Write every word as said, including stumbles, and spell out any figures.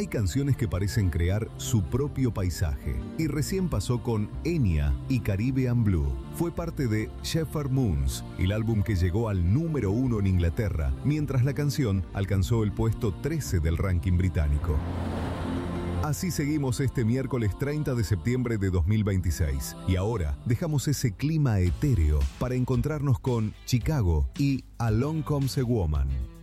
Hay canciones que parecen crear su propio paisaje. Y recién pasó con Enya y Caribbean Blue. Fue parte de Shepherd Moons, el álbum que llegó al número uno en Inglaterra, mientras la canción alcanzó el puesto trece del ranking británico. Así seguimos este miércoles treinta de septiembre de dos mil veintiséis. Y ahora dejamos ese clima etéreo para encontrarnos con Chicago y Along Comes a Woman.